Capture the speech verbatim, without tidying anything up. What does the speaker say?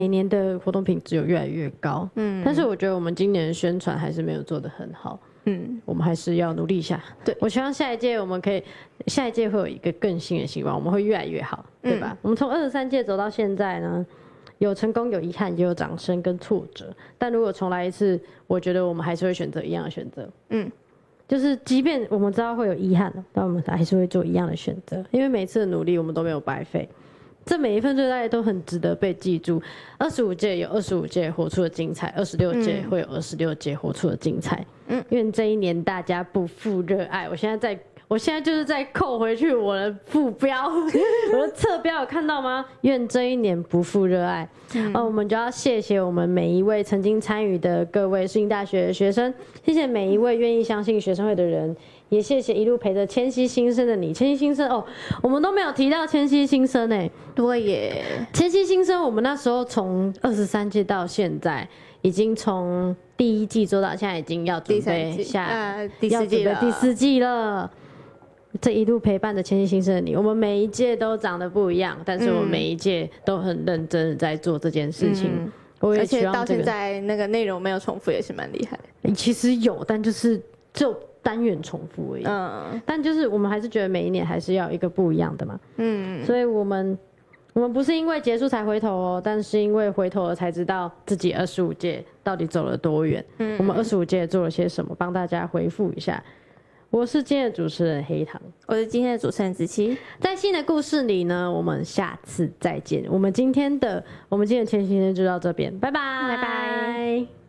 每年的活动品质有越来越高，嗯，但是我觉得我们今年的宣传还是没有做得很好，嗯，我们还是要努力一下。对，我希望下一届我们可以，下一届会有一个更新的希望，我们会越来越好，对吧？嗯、我们从二十三届走到现在呢，有成功，有遗憾，也有掌声跟挫折。但如果重来一次，我觉得我们还是会选择一样的选择，嗯，就是即便我们知道会有遗憾，但我们还是会做一样的选择，因为每次的努力我们都没有白费。这每一份最大都很值得被记住。二十五届有二十五届活出的精彩，二十六届会有二十六届活出的精彩。嗯，愿这一年大家不负热爱。我现在在，我现在就是在扣回去我的副标，我的侧标有看到吗？愿这一年不负热爱。嗯、哦，我们就要谢谢我们每一位曾经参与的各位世新大学的学生，谢谢每一位愿意相信学生会的人。也谢谢一路陪着千禧新生的你，千禧新生哦，我们都没有提到千禧新生哎， 对耶， 千禧新生，我们那时候从二十三届到现在，已经从第一季做到现在，已经要准备下、 呃、第四季了， 第四季了。这一路陪伴着千禧新生的你，我们每一届都长得不一样，但是我们每一届都很认真的在做这件事情。嗯、我也希望、这个、 而且到现在那个内容没有重复，也是蛮厉害的。 其实有，但就是就。单元重复而已，嗯，但就是我们还是觉得每一年还是要一个不一样的嘛，嗯，所以我们我们不是因为结束才回头哦，但是因为回头了才知道自己二十五届到底走了多远，嗯，我们二十五届做了些什么，帮大家回复一下。我是今天的主持人黑糖， 我是今天的主持人子琪， 在新的故事里呢，我们下次再见。我们今天的我们今天的前行就到这边，拜拜， 拜拜。